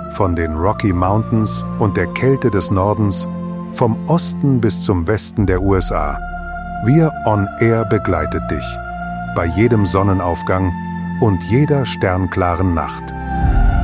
von den Rocky Mountains und der Kälte des Nordens, vom Osten bis zum Westen der USA. Wir On Air begleitet dich bei jedem Sonnenaufgang und jeder sternklaren Nacht.